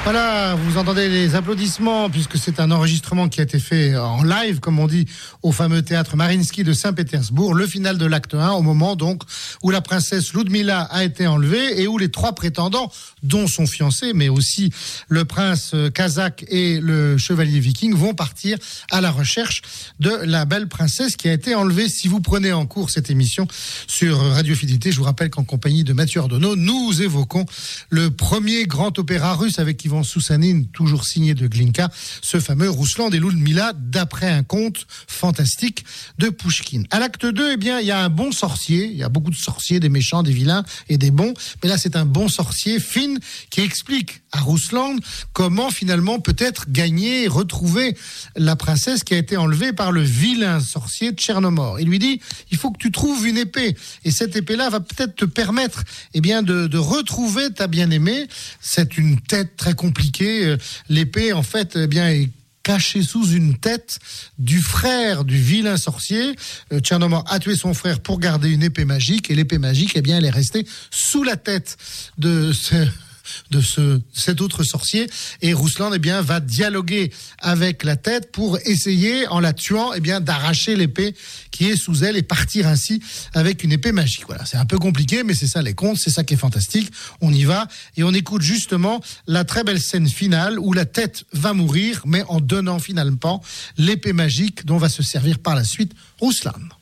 Voilà, vous entendez les applaudissements puisque c'est un enregistrement qui a été fait en live, comme on dit, au fameux théâtre Mariinsky de Saint-Pétersbourg, le final de l'acte 1, au moment donc où la princesse Ludmila a été enlevée et où les trois prétendants, dont son fiancé, mais aussi le prince kazakh et le chevalier viking, vont partir à la recherche de la belle princesse qui a été enlevée. Si vous prenez en cours cette émission sur Radio Fidélité, je vous rappelle qu'en compagnie de Mathieu Ardonneau, nous évoquons le premier grand opéra russe avec Ivan Soussanine, toujours signé de Glinka, ce fameux Rouslan et Ludmila, d'après un conte fantastique de Pouchkine. À l'acte 2, eh bien, il y a un bon sorcier. Il y a beaucoup de sorciers, des méchants, des vilains et des bons. Mais là, c'est un bon sorcier, Finn, qui explique à Rouslan comment finalement peut-être gagner, retrouver la princesse qui a été enlevée par le vilain sorcier Tchernomor. Il lui dit, il faut que tu trouves une épée. Et cette épée-là va peut-être te permettre, eh bien, de retrouver ta bien-aimée. C'est une tête très compliquée. L'épée, en fait, eh bien, est cachée sous une tête du frère du vilain sorcier. Tchernomor a tué son frère pour garder une épée magique. Et l'épée magique, eh bien, elle est restée sous la tête de cet autre sorcier, et Rouslan eh bien va dialoguer avec la tête pour essayer, en la tuant, eh bien d'arracher l'épée qui est sous elle et partir ainsi avec une épée magique. Voilà, c'est un peu compliqué, mais c'est ça les contes, c'est ça qui est fantastique. On y va et on écoute justement la très belle scène finale où la tête va mourir, mais en donnant finalement l'épée magique dont va se servir par la suite Rouslan.